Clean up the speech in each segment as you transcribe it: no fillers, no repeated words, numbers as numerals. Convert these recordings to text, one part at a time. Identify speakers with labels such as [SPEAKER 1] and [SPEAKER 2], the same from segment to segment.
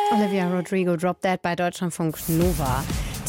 [SPEAKER 1] Olivia Rodrigo, Drop Dead bei Deutschlandfunk Nova.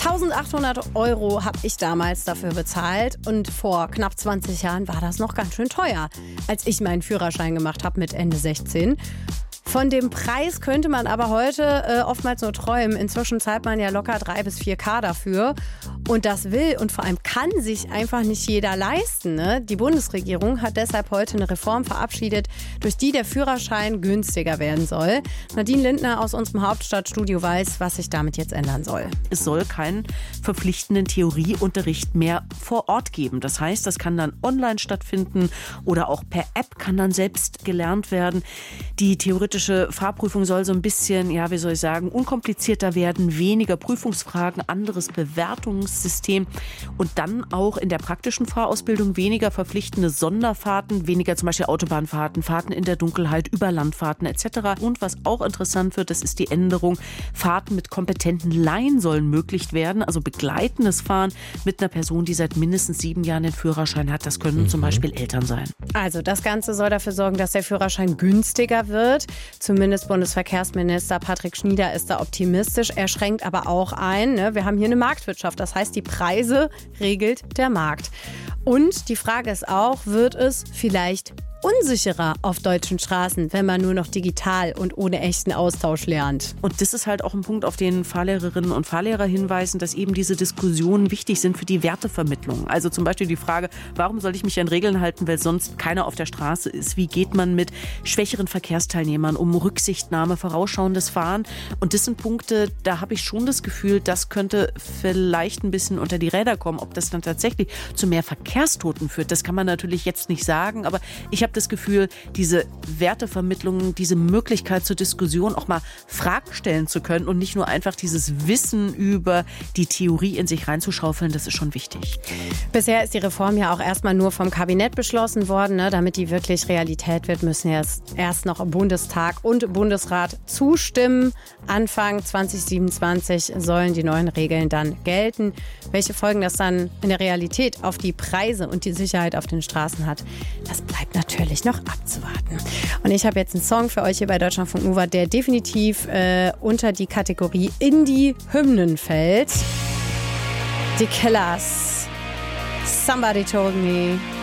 [SPEAKER 1] 1.800 € habe ich damals dafür bezahlt und vor knapp 20 Jahren war das noch ganz schön teuer, als ich meinen Führerschein gemacht habe mit Ende 16. Von dem Preis könnte man aber heute oftmals nur träumen. Inzwischen zahlt man ja locker 3 bis 4K dafür. Und das will und vor allem kann sich einfach nicht jeder leisten. Ne? Die Bundesregierung hat deshalb heute eine Reform verabschiedet, durch die der Führerschein günstiger werden soll. Nadine Lindner aus unserem Hauptstadtstudio weiß, was sich damit jetzt ändern soll.
[SPEAKER 2] Es soll keinen verpflichtenden Theorieunterricht mehr vor Ort geben. Das heißt, das kann dann online stattfinden oder auch per App kann dann selbst gelernt werden. Die theoretische Fahrprüfung soll so ein bisschen, unkomplizierter werden, weniger Prüfungsfragen, anderes Bewertungssystem und dann auch in der praktischen Fahrausbildung weniger verpflichtende Sonderfahrten, weniger zum Beispiel Autobahnfahrten, Fahrten in der Dunkelheit, Überlandfahrten etc. Und was auch interessant wird, das ist die Änderung, Fahrten mit kompetenten Laien sollen möglich werden, also begleitendes Fahren mit einer Person, die seit mindestens 7 Jahren den Führerschein hat. Das können zum Beispiel Eltern sein.
[SPEAKER 1] Also das Ganze soll dafür sorgen, dass der Führerschein günstiger wird. Zumindest Bundesverkehrsminister Patrick Schnieder ist da optimistisch. Er schränkt aber auch ein, wir haben hier eine Marktwirtschaft. Das heißt, die Preise regelt der Markt. Und die Frage ist auch, wird es vielleicht unsicherer auf deutschen Straßen, wenn man nur noch digital und ohne echten Austausch lernt?
[SPEAKER 2] Und das ist halt auch ein Punkt, auf den Fahrlehrerinnen und Fahrlehrer hinweisen, dass eben diese Diskussionen wichtig sind für die Wertevermittlung. Also zum Beispiel die Frage, warum soll ich mich an Regeln halten, weil sonst keiner auf der Straße ist? Wie geht man mit schwächeren Verkehrsteilnehmern um? Rücksichtnahme, vorausschauendes Fahren. Und das sind Punkte, da habe ich schon das Gefühl, das könnte vielleicht ein bisschen unter die Räder kommen. Ob das dann tatsächlich zu mehr Verkehrstoten führt, das kann man natürlich jetzt nicht sagen. Aber ich habe das Gefühl, diese Wertevermittlung, diese Möglichkeit zur Diskussion, auch mal Fragen stellen zu können und nicht nur einfach dieses Wissen über die Theorie in sich reinzuschaufeln, das ist schon wichtig.
[SPEAKER 1] Bisher ist die Reform ja auch erstmal nur vom Kabinett beschlossen worden. Damit die wirklich Realität wird, müssen erst noch Bundestag und Bundesrat zustimmen. Anfang 2027 sollen die neuen Regeln dann gelten. Welche Folgen das dann in der Realität auf die Preise und die Sicherheit auf den Straßen hat, das bleibt natürlich noch abzuwarten. Und ich habe jetzt einen Song für euch hier bei Deutschlandfunk Nova, der definitiv unter die Kategorie Indie-Hymnen fällt. Die Killers. Somebody Told Me.